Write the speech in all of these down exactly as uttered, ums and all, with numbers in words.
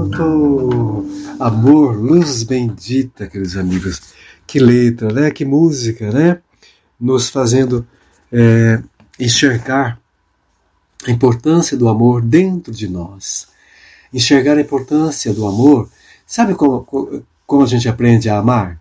pronto! Amor, luz bendita, queridos amigos. Que letra, né? Que música, né? Nos fazendo é, enxergar a importância do amor dentro de nós. Enxergar a importância do amor. Sabe como, como a gente aprende a amar?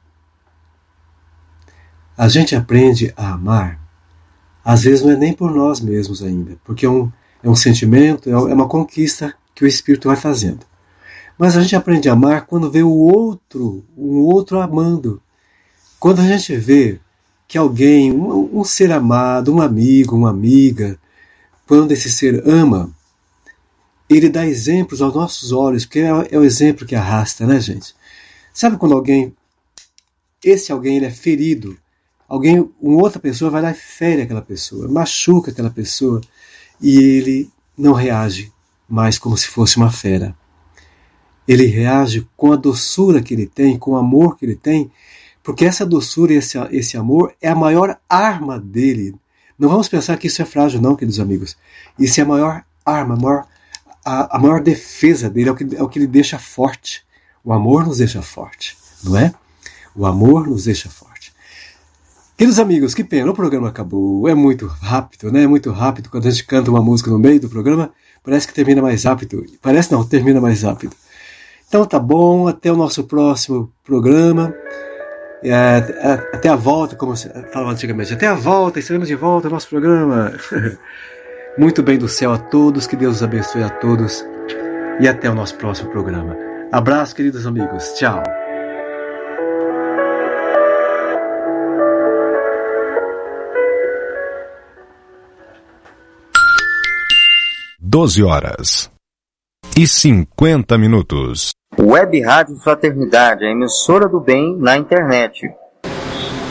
A gente aprende a amar, às vezes não é nem por nós mesmos ainda, porque é um, é um sentimento, é uma conquista que o Espírito vai fazendo. Mas a gente aprende a amar quando vê o outro, um outro amando. Quando a gente vê que alguém, um, um ser amado, um amigo, uma amiga, quando esse ser ama, ele dá exemplos aos nossos olhos, porque é, é o exemplo que arrasta, né, gente? Sabe quando alguém, esse alguém ele é ferido, alguém, uma outra pessoa vai lá e fere aquela pessoa, machuca aquela pessoa, e ele não reage mais como se fosse uma fera. Ele reage com a doçura que ele tem, com o amor que ele tem, porque essa doçura e esse, esse amor é a maior arma dele. Não vamos pensar que isso é frágil, não, queridos amigos. Isso é a maior arma, a maior, a, a maior defesa dele, é o, que, é o que ele deixa forte. O amor nos deixa forte, não é? O amor nos deixa forte. Queridos amigos, que pena, o programa acabou. É muito rápido, né? É muito rápido. Quando a gente canta uma música no meio do programa, parece que termina mais rápido. Parece não, termina mais rápido. Então tá bom, até o nosso próximo programa. É, até a volta, como se falava antigamente. Até a volta, estaremos de volta ao nosso programa. Muito bem do céu a todos, que Deus os abençoe a todos. E até o nosso próximo programa. Abraço, queridos amigos. Tchau. doze horas e cinquenta minutos. Web Rádio Fraternidade, a emissora do bem na internet.